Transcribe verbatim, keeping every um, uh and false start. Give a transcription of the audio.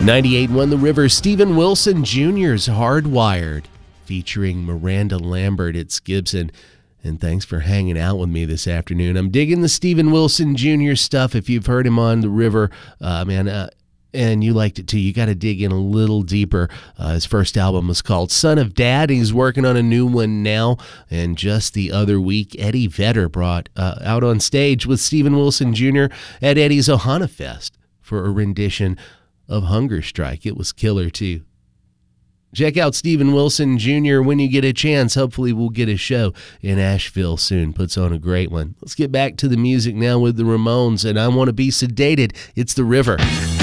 ninety-eight point one The River, Steven Wilson Junior's Hardwired, featuring Miranda Lambert. It's Gibson. And thanks for hanging out with me this afternoon. I'm digging the Steven Wilson Junior stuff. If you've heard him on The River, uh, man, uh, and you liked it too, you got to dig in a little deeper. Uh, his first album was called Son of Dad. He's working on a new one now. And just the other week, Eddie Vedder brought uh, out on stage with Steven Wilson Junior at Eddie's Ohana Fest for a rendition of Hunger Strike. It was killer too. Check out Steven Wilson Junior when you get a chance. Hopefully we'll get a show in Asheville soon. Puts on a great one. Let's get back to the music now with the Ramones, and I Want to Be Sedated. It's The River.